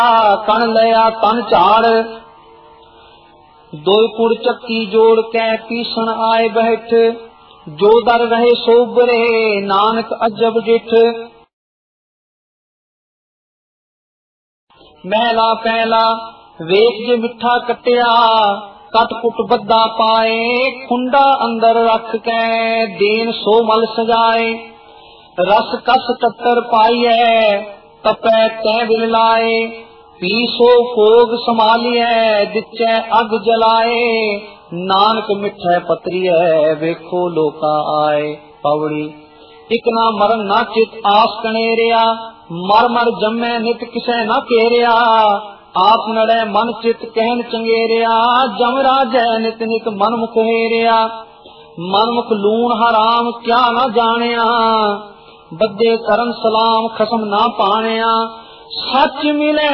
कण लया तन झाड़। दो पुड़ चक्की जोड़ कै पीसन आए बैठ। जो दर रहे सोबरे नानक अजब डिठ। महला पहला वेख जे मिठा कटिया कट कुट बद्दा पाए। खुंडा अंदर रख कै देन सो मल सजाए। रस कस टट्टर पाइए तपै तै बिल लाए। पीसो भोग संभालिए दिचे अग जलाए। नानक मिठै पतरिए वेखो लोका आए। पौड़ी इक ना मरण ना चित आस कनेरिया। मर मर जम्मै नित किसै न केरिया। आप नड़े मन चित कहन चंगेरिया। जम राजै नित नित मन मुख हेरिया। मन मुख लूण हराम क्या न जानिया। बद्दे करन सलाम खसम ना पानिया। सच मिले